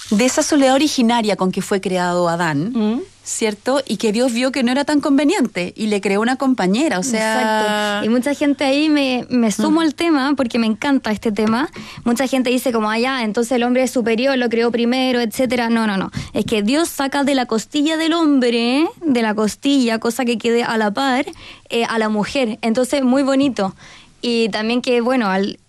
de esa soledad originaria con que fue creado Adán, ¿cierto? Y que Dios vio que no era tan conveniente y le creó una compañera, o sea... Exacto. Y mucha gente ahí me sumo al tema porque me encanta este tema. Mucha gente dice como, entonces el hombre es superior, lo creó primero, etcétera. No. Es que Dios saca de la costilla del hombre, de la costilla, cosa que quede a la par, a la mujer. Entonces, muy bonito. Y también que, bueno,